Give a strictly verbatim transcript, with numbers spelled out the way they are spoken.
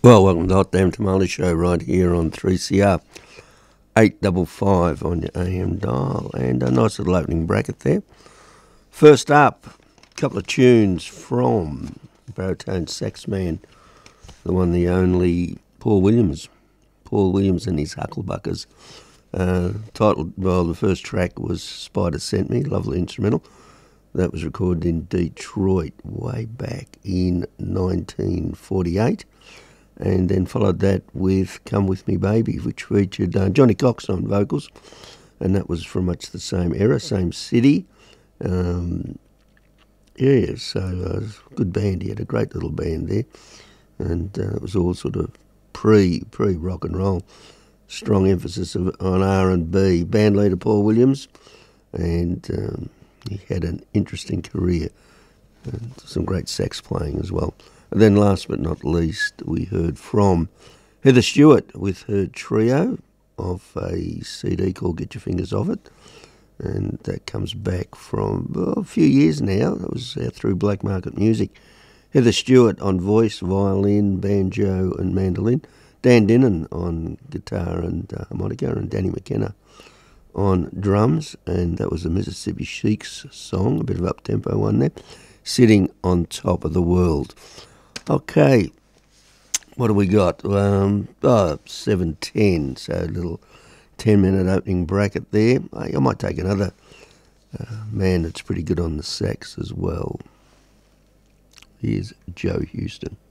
Well, welcome to the Hot Damn Tamale Show right here on three C R, eight five five on your A M dial, and a nice little opening bracket there. First up, a couple of tunes from baritone sax man, the one, the only, Paul Williams. Paul Williams and his Hucklebuckers. Uh, titled, well, the first track was Spider Sent Me, lovely instrumental. That was recorded in Detroit way back in nineteen forty-eight. And then followed that with Come With Me Baby, which featured uh, Johnny Cox on vocals, and that was from much the same era, same city. Um, yeah, so uh, good band. He had a great little band there, and uh, it was all sort of pre, pre-rock and roll. Strong emphasis of, on R and B. Band leader Paul Williams, and um, he had an interesting career, and some great sax playing as well. And then last but not least, we heard from Heather Stewart with her trio of a C D called Get Your Fingers Off It. And that comes back from well, a few years now. That was uh, through Black Market Music. Heather Stewart on voice, violin, banjo and mandolin. Dan Dinnan on guitar and uh, harmonica, and Danny McKenna on drums. And that was a Mississippi Sheiks song, a bit of up-tempo one there. Sitting on Top of the World. Okay, what do we got? Um, oh, seven ten, so a little ten-minute opening bracket there. I, I might take another uh, man that's pretty good on the sax as well. Here's Joe Houston.